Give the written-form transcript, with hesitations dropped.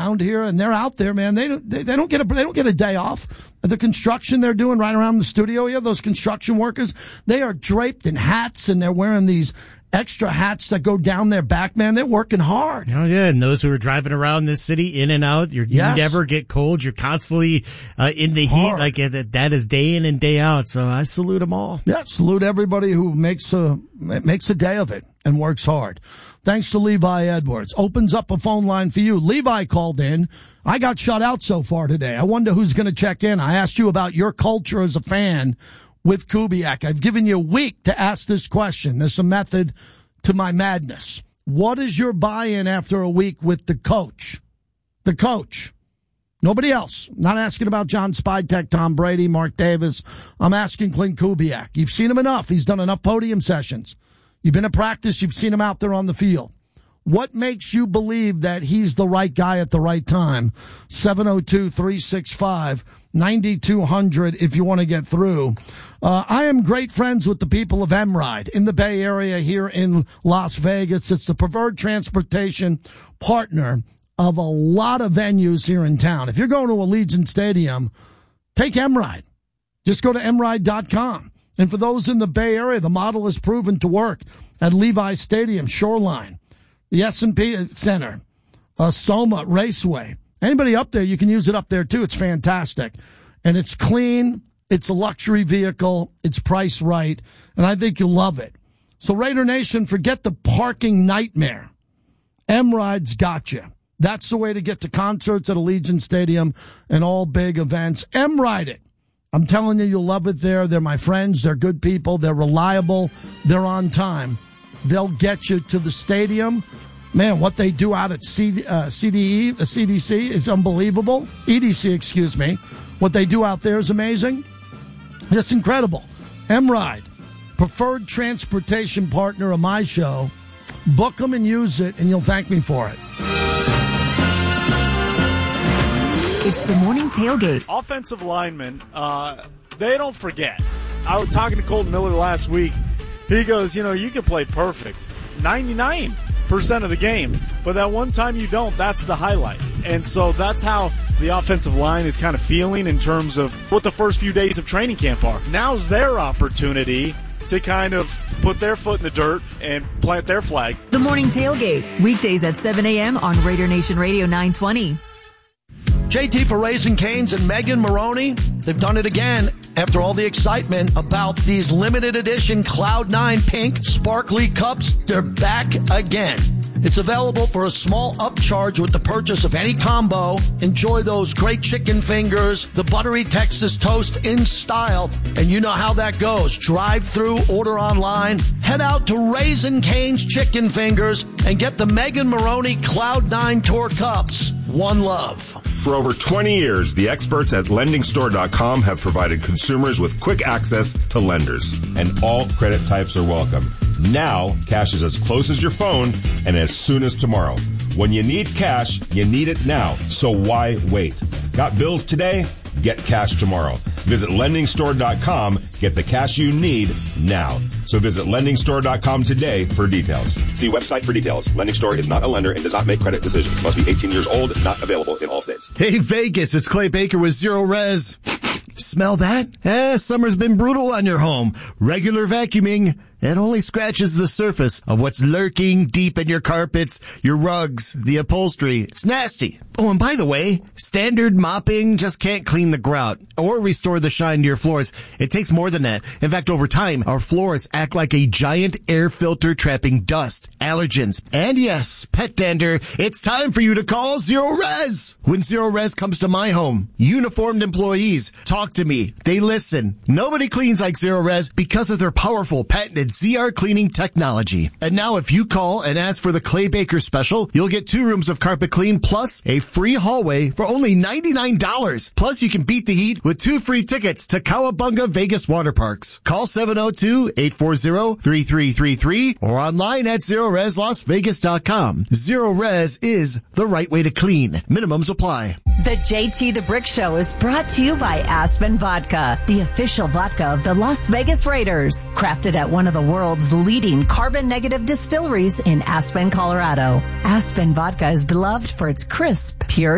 around here, and they're out there, man. They don't get a day off. The construction they're doing right around the studio here, those construction workers, they are draped in hats, and they're wearing these extra hats that go down their back, man. They're working hard. Oh, yeah. And those who are driving around this city in and out, you never get cold. You're constantly in the heat. Like that is day in and day out. So I salute them all. Yeah, salute everybody who makes a day of it and works hard. Thanks to Levi Edwards. Opens up a phone line for you. Levi called in. I got shut out so far today. I wonder who's going to check in. I asked you about your culture as a fan with Kubiak. I've given you a week to ask this question. There's a method to my madness. What is your buy-in after a week with the coach? The coach. Nobody else. I'm not asking about John Spytek, Tom Brady, Mark Davis. I'm asking Clint Kubiak. You've seen him enough. He's done enough podium sessions. You've been at practice. You've seen him out there on the field. What makes you believe that he's the right guy at the right time? 702-365-9200 if you want to get through. I am great friends with the people of M-Ride in the Bay Area here in Las Vegas. It's the preferred transportation partner of a lot of venues here in town. If you're going to Allegiant Stadium, take M-Ride. Just go to mride.com. And for those in the Bay Area, the model is proven to work at Levi's Stadium, Shoreline, the S&P Center, Soma Raceway. Anybody up there, you can use it up there too. It's fantastic. And it's clean. It's a luxury vehicle. It's priced right. And I think you'll love it. So Raider Nation, forget the parking nightmare. M-Ride's got you. That's the way to get to concerts at Allegiant Stadium and all big events. M-Ride it. I'm telling you, you'll love it there. They're my friends. They're good people. They're reliable. They're on time. They'll get you to the stadium. Man, what they do out at CDC is unbelievable. EDC, excuse me. What they do out there is amazing. It's incredible. M-Ride, preferred transportation partner of my show. Book them and use it, and you'll thank me for it. It's the morning tailgate. Offensive linemen, they don't forget. I was talking to Colton Miller last week. He goes, you can play perfect 99% of the game, but that one time you don't, that's the highlight. And so that's how the offensive line is kind of feeling in terms of what the first few days of training camp are. Now's their opportunity to kind of put their foot in the dirt and plant their flag. The morning tailgate, weekdays at 7 a.m. on Raider Nation Radio 920. JT for Raising Cane's and Megan Maroney, they've done it again after all the excitement about these limited edition Cloud9 pink sparkly cups. They're back again. It's available for a small upcharge with the purchase of any combo. Enjoy those great chicken fingers, the buttery Texas toast in style, and you know how that goes. Drive through, order online, head out to Raising Cane's Chicken Fingers and get the Megan Maroney Cloud9 Tour Cups. One love. For over 20 years, the experts at LendingStore.com have provided consumers with quick access to lenders, and all credit types are welcome. Now, cash is as close as your phone and as soon as tomorrow. When you need cash, you need it now. So why wait? Got bills today? Get cash tomorrow. Visit LendingStore.com. Get the cash you need now. So visit LendingStore.com today for details. See website for details. Lending Store is not a lender and does not make credit decisions. Must be 18 years old. Not available in all states. Hey, Vegas, it's Clay Baker with Zero Res. Smell that? Summer's been brutal on your home. Regular vacuuming, it only scratches the surface of what's lurking deep in your carpets, your rugs, the upholstery. It's nasty. Oh, and by the way, standard mopping just can't clean the grout or restore the shine to your floors. It takes more than that. In fact, over time, our floors act like a giant air filter trapping dust, allergens, and yes, pet dander. It's time for you to call Zero Res. When Zero Res comes to my home, uniformed employees talk to me. They listen. Nobody cleans like Zero Res because of their powerful patented ZR cleaning technology. And now if you call and ask for the Clay Baker special, you'll get 2 rooms of carpet clean plus a free hallway for only $99. Plus you can beat the heat with 2 free tickets to Cowabunga Vegas Water Parks. Call 702-840-3333 or online at ZeroResLasVegas.com. Zero Res is the right way to clean. Minimums apply. The JT the Brick Show is brought to you by Aspen Vodka, the official vodka of the Las Vegas Raiders. Crafted at one of the world's leading carbon-negative distilleries in Aspen, Colorado. Aspen Vodka is beloved for its crisp, pure